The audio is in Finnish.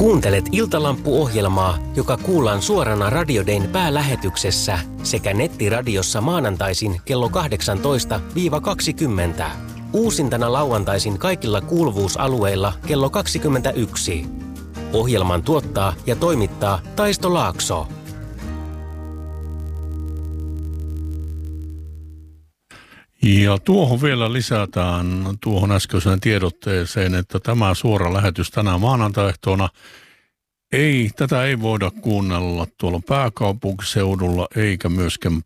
Kuuntelet Iltalampu-ohjelmaa, joka kuullaan suorana Radio Dayn päälähetyksessä sekä nettiradiossa maanantaisin kello 18-20. Uusintana lauantaisin kaikilla kuuluvuusalueilla kello 21. Ohjelman tuottaa ja toimittaa Taisto Laakso. Ja tuohon vielä lisätään tuohon äskeiseen tiedotteeseen, että tämä suora lähetys tänään maanantaehtoona tätä ei voida kuunnella tuolla pääkaupunkiseudulla eikä myöskään